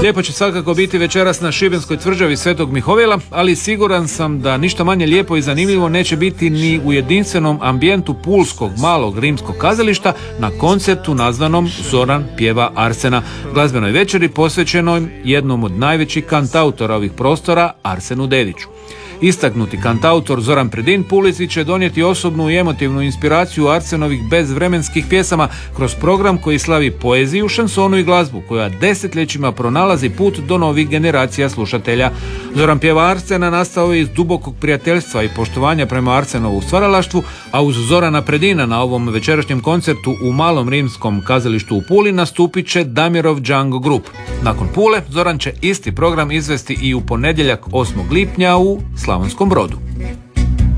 Lijepo će svakako biti večeras na šibenskoj tvrđavi Svetog Mihovila, ali siguran sam da ništa manje lijepo i zanimljivo neće biti ni u jedinstvenom ambijentu pulskog malog rimskog kazališta na koncertu nazvanom Zoran pjeva Arsena, glazbenoj večeri posvećenoj jednom od najvećih kantautora ovih prostora, Arsenu Dediću. Istaknuti kantautor Zoran Predin Pulici će donijeti osobnu i emotivnu inspiraciju Arsenovih bezvremenskih pjesama kroz program koji slavi poeziju, šansonu i glazbu, koja desetljećima pronalazi put do novih generacija slušatelja. Zoran pjeva Arsena nastao je iz dubokog prijateljstva i poštovanja prema Arsenovu stvaralaštvu, a uz Zorana Predina na ovom večerašnjem koncertu u Malom rimskom kazalištu u Puli nastupit će Damirov Django Group. Nakon Pule, Zoran će isti program izvesti i u ponedjeljak 8. lipnja u Slavonskom Brodu.